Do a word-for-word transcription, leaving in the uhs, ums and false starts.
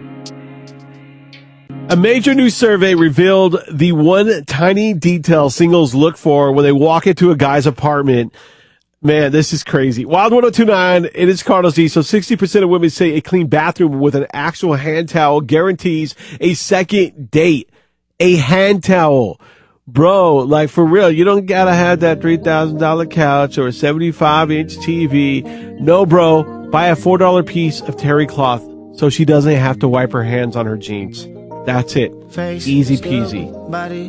A major new survey revealed the one tiny detail singles look for when they walk into a guy's apartment. Man, this is crazy. Wild one oh two point nine, it is Carlos D. So sixty percent of women say a clean bathroom with an actual hand towel guarantees a second date. A hand towel. Bro, like for real, you don't gotta have that three thousand dollars couch or a seventy-five inch T V. No, bro. Buy a four dollar piece of terry cloth so she doesn't have to wipe her hands on her jeans. That's it. Easy peasy.